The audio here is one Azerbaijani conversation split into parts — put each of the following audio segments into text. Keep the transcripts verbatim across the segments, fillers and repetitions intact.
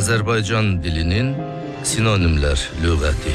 Azərbaycan dilinin sinonimlər lüğəti.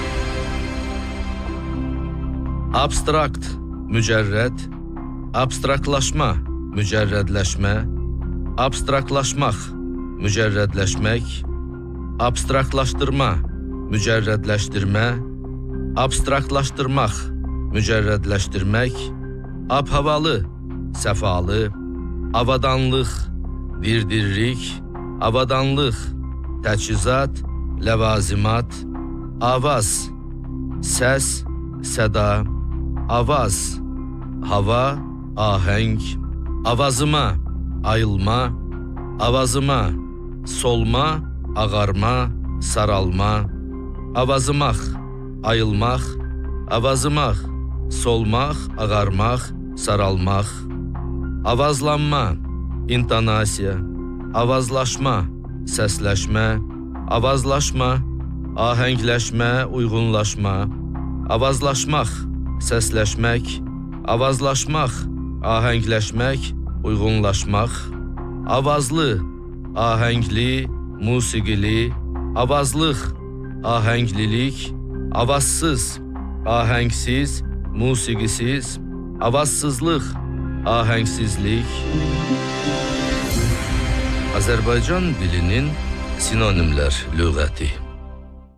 Abstrakt, mücərrəd, abstraktlaşma, mücərrədləşmə, abstraktlaşmaq, mücərrədləşmək, abstraktlaşdırma, mücərrədləşdirmə, abstraktlaşdırmaq, mücərrədləşdirmək, abhavalı, səfalı, avadanlıq, dirdirlik, avadanlıq, təchizat, ləvazimat, avaz, səs, səda, avaz, hava, ahəng, avazıma, ayılma, avazıma, solma, ağarma, saralma, avazımaq, ayılmaq, avazımaq, solmaq, ağarmaq, saralmaq, avazlanma, intonasiya, avazlaşma, səsləşmə, avazlaşma, ahəngləşmə, uyğunlaşma, avazlaşmaq, səsləşmək, avazlaşmaq, ahəngləşmək, uyğunlaşmaq, avazlı, ahəngli, musiqili, avazlıq, ahənglilik, avazsız, ahəngsiz, musiqisiz, avazsızlıq, ahəngsizlik. Azərbaycan dilinin sinonimlər lüğəti.